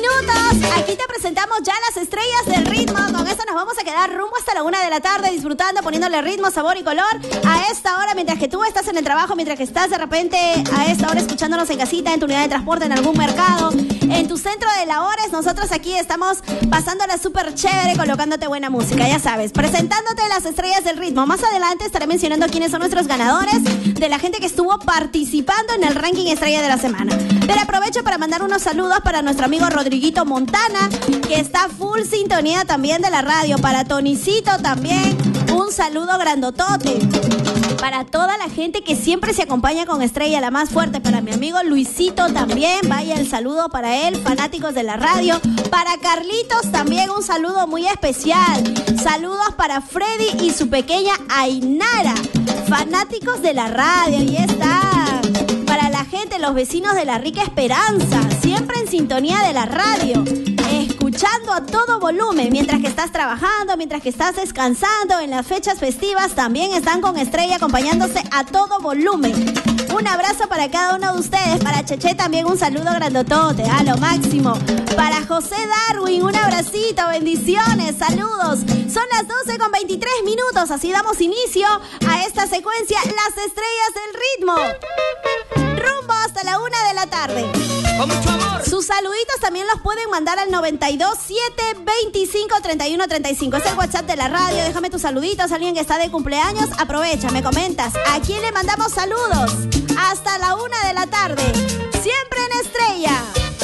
minutos. Aquí te presentamos ya las estrellas del ritmo. Con esto nos vamos a quedar rumbo hasta la 1 de la tarde disfrutando, poniéndole ritmo, sabor y color a esta hora, mientras que tú estás en el trabajo, mientras que estás de repente a esta hora escuchándonos en casita, en tu unidad de transporte, en algún mercado, en tu centro de labores. Nosotros aquí estamos pasándola súper chévere, colocándote buena música, ya sabes, presentándote las estrellas del ritmo. Más adelante estaré mencionando quiénes son nuestros ganadores de la gente que estuvo participando en el ranking estrella de la semana. Pero aprovecho para mandar unos saludos para nuestro amigo Rodriguito Montana, que está full sintonía también de la radio. Para Tonicito también, un saludo grandotote. Para toda la gente que siempre se acompaña con Estrella, la más fuerte. Para mi amigo Luisito también, vaya el saludo para él, fanáticos de la radio. Para Carlitos también un saludo muy especial. Saludos para Freddy y su pequeña Ainara, fanáticos de la radio. Y está. Para la gente, los vecinos de La Rica Esperanza, siempre en sintonía de la radio, escuchando a todo volumen, mientras que estás trabajando, mientras que estás descansando, en las fechas festivas también están con Estrella acompañándose a todo volumen. Un abrazo para cada uno de ustedes. Para Cheche también un saludo grandotote, a lo máximo. Para José Darwin, un abracito, bendiciones, saludos. Son las 12:23, así damos inicio a esta secuencia, las estrellas del ritmo. Rumbo hasta la 1 de la tarde. Con mucho amor. Sus saluditos también los pueden mandar al 92 725 31 35. Es el WhatsApp de la radio. Déjame tus saluditos. Alguien que está de cumpleaños, aprovecha, me comentas. ¿A quién le mandamos saludos? Hasta la 1 de la tarde. Siempre en Estrella.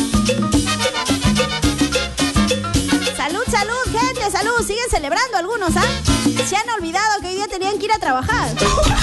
Salud, salud, gente, salud. Siguen celebrando algunos, ¿ah? Se han olvidado que hoy día tenían que ir a trabajar.